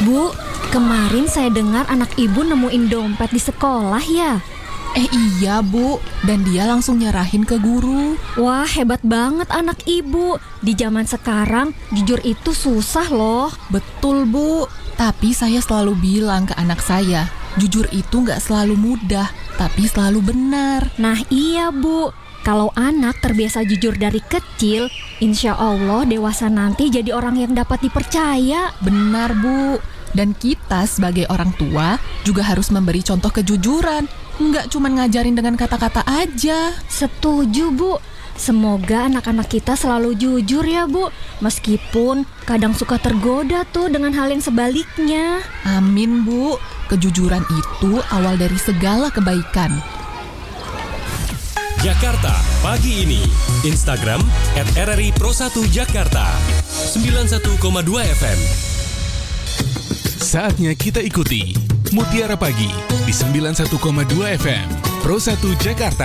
Bu, kemarin saya dengar anak ibu nemuin dompet di sekolah ya? Iya Bu, dan dia langsung nyerahin ke guru. Wah, hebat banget anak ibu. Di zaman sekarang, jujur itu susah loh. Betul Bu, tapi saya selalu bilang ke anak saya, jujur itu gak selalu mudah, tapi selalu benar. Nah iya Bu, kalau anak terbiasa jujur dari kecil, insya Allah dewasa nanti jadi orang yang dapat dipercaya. Benar Bu, dan kita sebagai orang tua juga harus memberi contoh kejujuran. Nggak cuma ngajarin dengan kata-kata aja. Setuju Bu, semoga anak-anak kita selalu jujur ya Bu, meskipun kadang suka tergoda tuh dengan hal yang sebaliknya. Amin Bu, kejujuran itu awal dari segala kebaikan. Jakarta pagi ini. Instagram @RRI Pro1 Jakarta 91,2 FM. Saatnya kita ikuti Mutiara Pagi di 91,2 FM Pro1 Jakarta.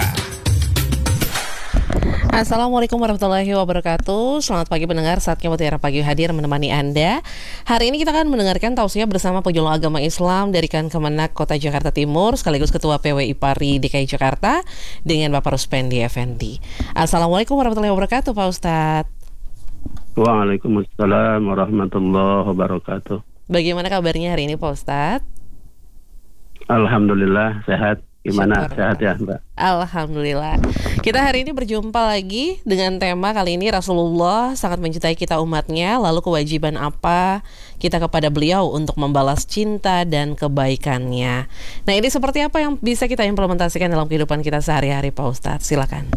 Assalamualaikum warahmatullahi wabarakatuh. Selamat pagi pendengar, saatnya Mutiara Pagi hadir menemani Anda. Hari ini kita akan mendengarkan tausiah bersama pejuang agama Islam dari Kemenak Kota Jakarta Timur sekaligus Ketua PWI PARI DKI Jakarta dengan Bapak Ruspendi Effendi. Assalamualaikum warahmatullahi wabarakatuh Pak Ustadz. Waalaikumsalam warahmatullahi wabarakatuh. Bagaimana kabarnya hari ini Pak Ustadz? Alhamdulillah sehat. Gimana? Sehat ya Mbak? Alhamdulillah. Kita hari ini berjumpa lagi dengan tema kali ini Rasulullah sangat mencintai kita umatnya. Lalu kewajiban apa kita kepada beliau untuk membalas cinta dan kebaikannya. Nah ini seperti apa yang bisa kita implementasikan dalam kehidupan kita sehari-hari Pak Ustadz? Silakan.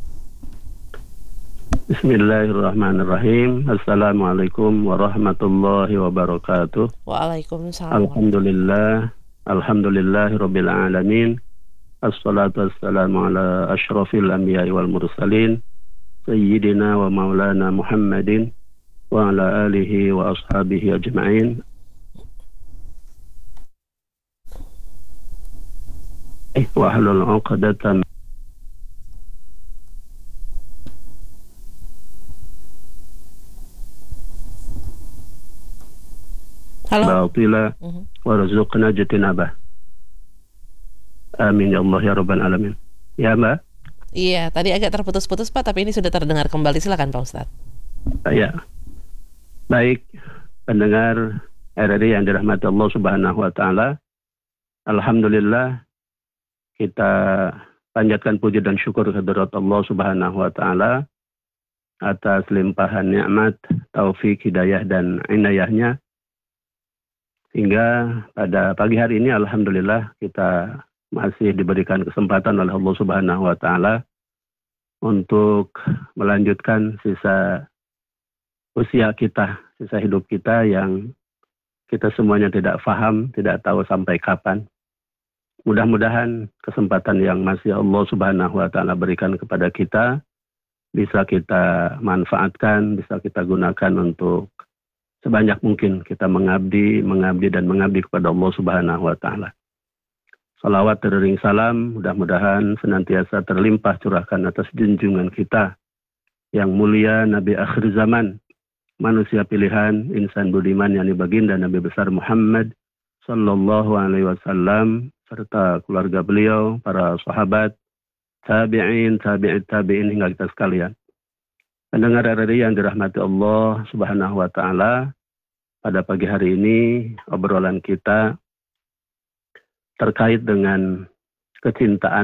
Bismillahirrahmanirrahim. Assalamualaikum warahmatullahi wabarakatuh. Waalaikumsalam. Alhamdulillahirabbil alamin. Assalatu wassalamu ala asyrafil anbiya'i wal mursalin sayyidina wa maulana Muhammadin wa ala alihi wa ashabihi ajma'in. Wa halul 'uqdatam. Halo. Batila warzuqna jatinabah. Amin ya Allah ya Rabbal alamin. Ya Mbak? Iya, tadi agak terputus-putus Pak, tapi ini sudah terdengar kembali. Silakan Pak Ustadz. Ya. Baik, pendengar RRI yang dirahmati Allah Subhanahu wa taala. Alhamdulillah kita panjatkan puji dan syukur kehadirat Allah Subhanahu wa taala atas limpahan nikmat, taufik, hidayah dan inayahnya. Hingga pada pagi hari ini alhamdulillah kita masih diberikan kesempatan oleh Allah Subhanahu wa taala untuk melanjutkan sisa usia kita, sisa hidup kita yang kita semuanya tidak paham, tidak tahu sampai kapan. Mudah-mudahan kesempatan yang masih Allah Subhanahu wa taala berikan kepada kita bisa kita manfaatkan, bisa kita gunakan untuk sebanyak mungkin kita mengabdi kepada Allah Subhanahu wa taala. Salawat beriring salam mudah-mudahan senantiasa terlimpah curahkan atas junjungan kita yang mulia Nabi akhir zaman, manusia pilihan, insan budiman yang baginda Nabi besar Muhammad sallallahu alaihi wasallam serta keluarga beliau, para sahabat, tabi'in, tabi'in hingga kita sekalian. Pendengar RRI yang dirahmati Allah Subhanahu wa taala, pada pagi hari ini obrolan kita terkait dengan kecintaan